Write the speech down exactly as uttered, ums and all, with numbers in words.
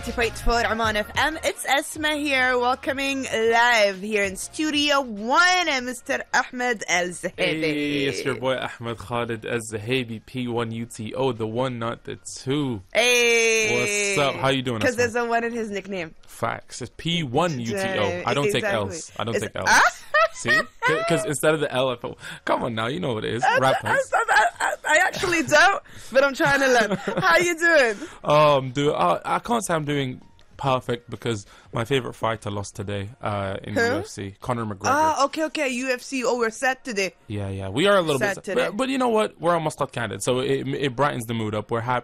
ninety point four Oman F M. It's Esma here, welcoming live here in Studio One, Mister Ahmed Al Zahabi. Hey, it's your boy Ahmed Khalid Al Zahabi, P one U T O, the one, not the two. Hey, what's up? How you doing? Because there's a one in his nickname. Facts. It's P one U T O. I don't exactly. take L's. I don't It's, take L's. Ah? See? Because instead of the L, I felt, come on now, you know what it is. I, Rappers. I, I, I actually don't, but I'm trying to learn. How you doing? Um, do uh, I can't say I'm doing perfect because my favorite fighter lost today uh, in Who? U F C, Conor McGregor. Ah, okay, okay, U F C. Oh, we're set today. Yeah, yeah, we are a little Sad bit, today. but, but you know what? We're almost not candid, so it, it brightens the mood up. We're happy.